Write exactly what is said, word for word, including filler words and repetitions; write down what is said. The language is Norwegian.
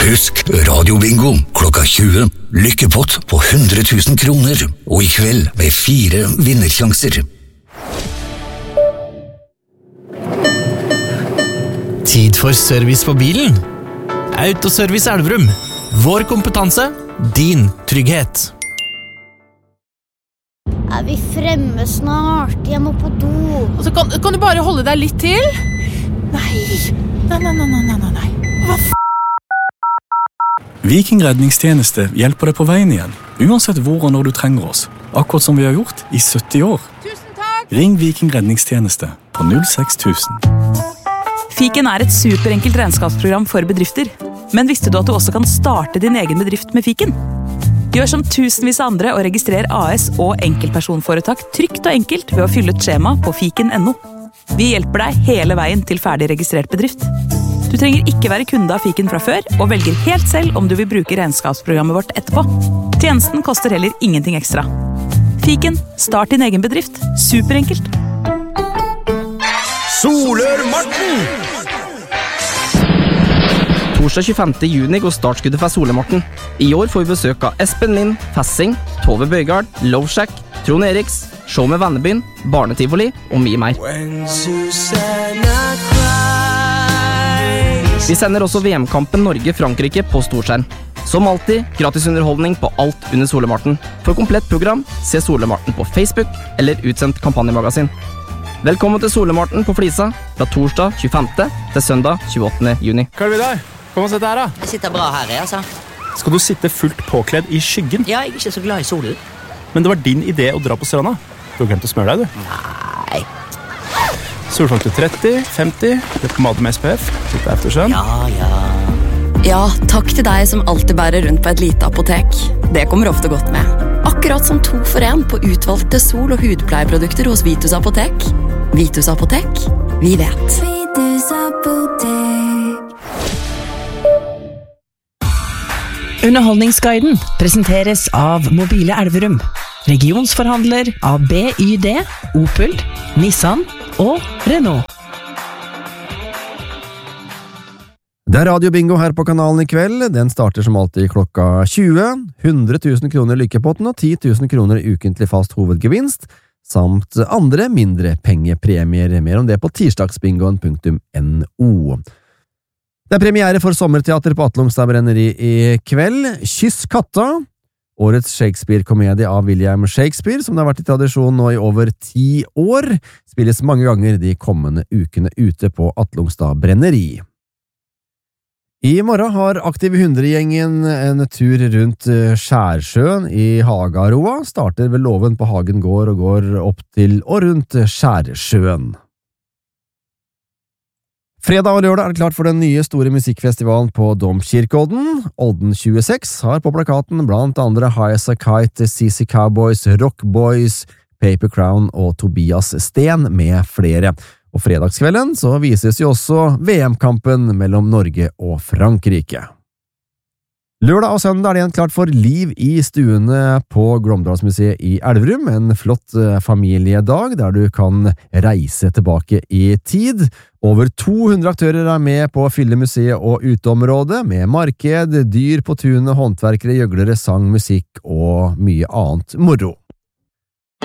Husk Radio Bingo klokka tjue. Lykkepott på hundre tusen kroner. Og i kveld med fire vinnersjanser. Tid for service på bilen. Autoservice Elverum. Vår kompetanse, din trygghet. Er vi fremme snart? Jeg må på do. Altså, kan, kan du bare holde deg litt til? Nei, nei, nei, nei, nei, nei, nei. Hva f***? Viking redningstjeneste hjelper deg på veien igjen, uansett hvor og når du trenger oss. Akkurat som vi har gjort i sytti år. Tusen takk! Ring Viking redningstjeneste på null seks tusen. Fiken er et superenkelt regnskapsprogram for bedrifter. Men visste du at du også kan starte din egen bedrift med Fiken? Gjør som tusenvis av andre og registrer A S og enkeltpersonforetak trygt og enkelt ved å fylle ut skjema på fiken punktum no. Vi hjelper deg hele veien til ferdig registrert bedrift. Du trenger ikke være kunde av Fiken fra før, og velger helt selv om du vil bruke regnskapsprogrammet vårt etterpå. Tjenesten koster heller ingenting ekstra. Fiken, start din egen bedrift. Superenkelt. Solør Marten! Torsdag tjuefemte juni går startskuddet for Solør Marten. I år får vi besøk av Espen Lind, Fassing, Tove Bøygard, Loveshack, Trond Eriks, Show med Vennebyen, Barnetivoli og mye mer. Vi sender også V M-kampen Norge-Frankrike på storskjerm. Som alltid, gratis underholdning på alt under Solør Marten. For komplett program, se Solør Marten på Facebook eller utsendt kampanjemagasin. Velkommen til Solør Marten på Flisa, fra torsdag tjuefemte til søndag tjueåttende juni. Hva er det der? Kom og sett her da. Jeg sitter bra her, altså. Skal du sitte fullt påkledd i skyggen? Ja, jeg er ikke så glad i solen. Men det var din idé å dra på stranda. Du har glemt å smøre deg, du. Nei. Solfaktor tretti, femti, pomade med S P F, sitte eftersjøen. Ja, ja. Ja, takk til deg som alltid bærer rundt på et lite apotek. Det kommer ofte godt med. Akkurat som to for en på utvalgte sol- og hudpleieprodukter hos Vitus Apotek. Vitus Apotek, vi vet. Vitus Apotek. Underholdningsguiden presenteres av Mobile Elverum, regionsforhandler av B Y D, Opel, Nissan og Renault. Det er Radio Bingo her på kanalen i kveld. Den starter som alltid klokka tjue. hundre tusen kroner lykkepotten og ti tusen kroner ukentlig fast hovedgevinst, samt andre mindre pengepremier. Mer om det på tirsdagsbingoen punktum no. Det er premiere for sommerteater på Atlungstad Brenneri i kveld. Kyss katta! Årets Shakespeare-komedie av William Shakespeare, som det har vært i tradisjon nå i over ti år, spilles mange ganger de kommende ukene ute på Atlungstad Brenneri. I morgen har Aktiv hundre-gjengen en tur rundt Skjærsjøen i Hagaroa, starter ved Låven på Hagen gård og går opp til og rundt Skjærsjøen. Fredag og lørdag er det klart for den nye store musikkfestivalen på Domkirkeodden. Olden tjueseks har på plakaten blant andre High as a Kite, C C Cowboys, Rock Boys, Paper Crown og Tobias Sten med flere. Og fredagskvelden så vises jo også V M-kampen mellom Norge og Frankrike. Lørdag og søndag er det igjen klart for liv i stuene på Glåmdalsmuseet i Elverum, en flott familiedag der du kan reise tilbake i tid. Over to hundre aktører er med på å fylle museet og uteområdet, med marked, dyr på tunet, håndverkere, gjøglere, sang, musikk og mye annet moro.